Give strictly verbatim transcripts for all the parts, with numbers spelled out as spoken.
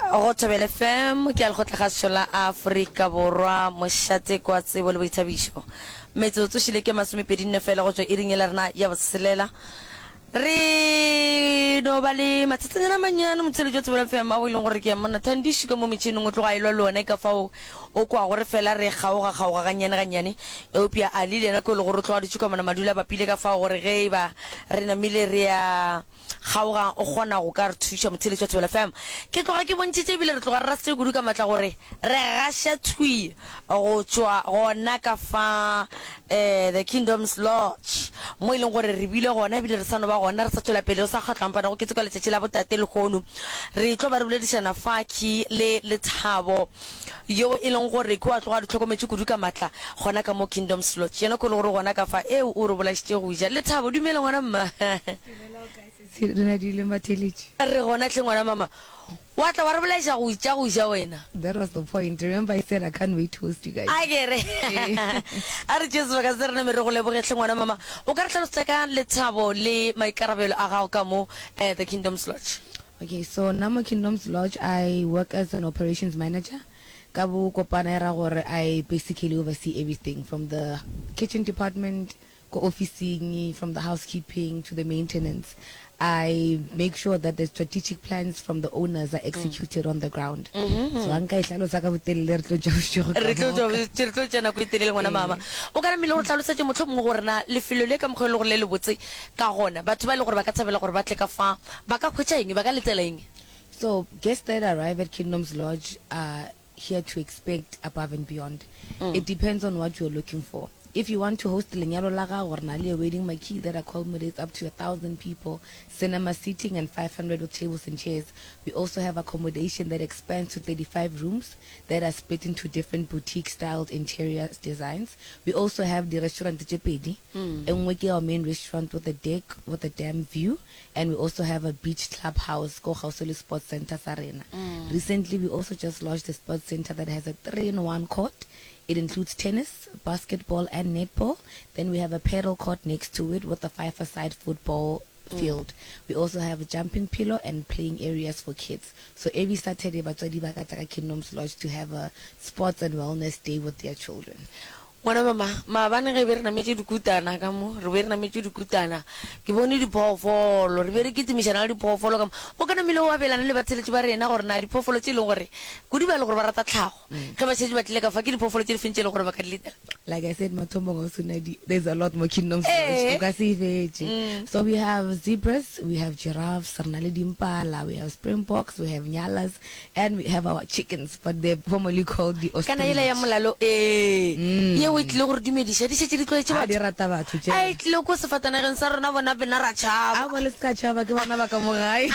go Thobela F M ke a le go tlhagasho la Afrika Borwa mošate kwa tsebo le boithabišo metsotso shile ke masomepedi nne fela go tswa e ring e la rena ya boselela re no ba le matsatsanyana manyana motshele jo Thobela F M a bo ileng gore ke ya mona thandiši ka mo metšhineng o tloga ilwa le one ka fao o kwa gore fela re kgaoga kgaoga ga nyane ga nyane eupia a le lena ko le gore tloga ditšhuka mana madula ba pile ka fao gore ge ba re namile re ya kgaoga o gona go ka re thuša motshele jo Thobela F M ke tloga ke bontšitše ebile re tloga re se kudu ka matla gore re gaša thui go tswa gona ka fa eh the Kingdom's Lodge mo ileng gore re bile gona ebile re sa no ba gona re sa tswela pele o sa kgatlampana go ke tsoka letšatši la botate le kgono re tlo ba re boledišana faki le lethabo yo e leng gore ke wa tloga di tlhokometse kudu ka matla gona ka mo Kingdom's Lodge yena ko le gore gona ka fa eo o re bolašitše go ja lethabo dumela ngwana mma re gona tle ngwana mama wa tla wa re bolaiša go ja go ja wena. That was the point. Remember I said I can't wait to host you guys. a kere a re tšese baka se rena mere go lebogetlhe ngwana mama o ka re tlhalositse ka lethabo le maikarabelo a gago ka mo eh, the Kingdom's Lodge. Okay, so Namo Kingdom's Lodge, I work as an operations manager. Kabu kopana era gore I basically oversee everything from the kitchen department, go officing, from the housekeeping to the maintenance. I make sure that the strategic plans from the owners are executed mm. on the ground. Mm-hmm. So anka itlhalosa ka botelele re tlo ja go re tlo tlo re tlo tsena go itelele ngwana mama o ka re mile go tlhalosa tse motho mongwe gore na lefelo le ka mogelo gore le le botse ka gona batho ba le gore ba ka tshabela gore ba tle ka fa ba ka khwetsa eng ba ka letela eng. So guests that arrive at Kingdom's Lodge are here to expect above and beyond. Mm. It depends on what you're looking for. If you want to host lenyalo la ga gore na le wedding marquee that accommodates up to a thousand people, cinema seating and five hundred with tables and chairs, we also have accommodation that expands to thirty-five rooms that are split into different boutique styled interior designs. We also have the restaurant Jepedi, mm. and our main restaurant with a deck with a dam view, and we also have a beach clubhouse, Go Hausoli Sports Center Arena. Mm. Recently we also just launched a sports center that has a three in one court. It includes tennis, basketball, and netball. Then we have a paddle court next to it with a five-a-side football field. Mm. We also have a jumping pillow and playing areas for kids. So every Saturday, batswadi ba ka tla Kingdom's Lodge to have a sports and wellness day with their children. Ngwana mama maabane ge be re nametse dikutana ka mo re be re nametse dikutana ke bone diphoofolo re be re kitimišana le diphoofolo ka mo o kana mile o abelana le batsheletši ba rena gore na diphoofolo tše e leng gore kudi ba le gore ba rata tlhago ge ba šetse ba tlile ka fa ke diphoofolo tše di fentše le gore ba ka di letela. Like I said, there's a lot more Kingdom's Lodge. So we have zebras, we have giraffes, sarnale dimpala, we have springboks, we have nyalas, and we have our chickens, but they're formally called the ostrich. Kana ela ya molalo eh ye o itlile gore dumediša di šetse di tlwaetse batho di rata batho tše a itlile ko sefatanageng sa rona bona bena ra tšhaba a bole ska tšhaba ke bona ba ka mo gae.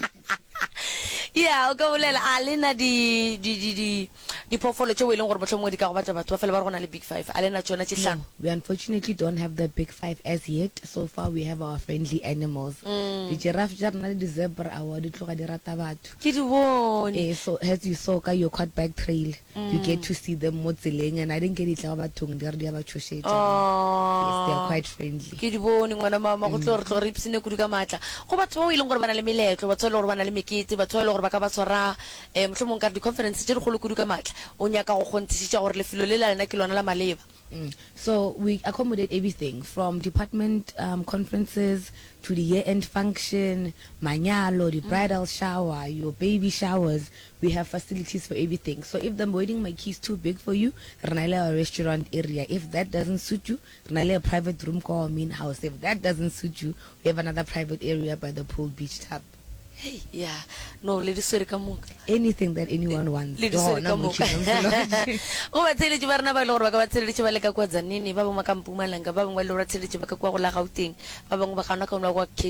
Yeah, o ka bolela a lena di di di di diphoofolo tše o e leng gore mohlomongwe di ka go batla batho ba fela ba re gona le big five a lena tšona tše hlano. We unfortunately don't have the big five as yet. So far we have our friendly animals. The giraffe tša rena le di zebra awa di tloga di rata batho ke di bone. Eh, so as you saw ka your Cutback Trail, mm. you get to see them mo tseleng, and I didn't get it la bathong di re di ba tshošetša. Yes, they are quite friendly. Ke di bone ngwana mama go tlo re tlo re ipsine kudu ka matla go batho ba e leng gore bana le meletlo batho le gore bana le mekete batho le gore ba ka ba tshwara eh mohlomong ka di conference tše di golo kudu ka matla o nyaka go kgontšhiša gore lefelo le la lena ke lona la maleba. Mm. So we accommodate everything from department um, conferences to the year-end function, manyalo, the bridal mm. shower, your baby showers. We have facilities for everything. So if the wedding marquee is too big for you, renale a restaurant area. If that doesn't suit you, renale a private room called main house. If that doesn't suit you, we have another private area by the pool beach tub. Hey, yeah, no, ladies, sorry, come on. Anything that anyone wants. Ladies, sorry, come on. Oh, I tell you, Barna, by Lord, I tell you, Chivalaka Quadzanini, Baba Makampumalanga, Baba Lora, tell you, Chibaka, Gauteng, Baba Bakana,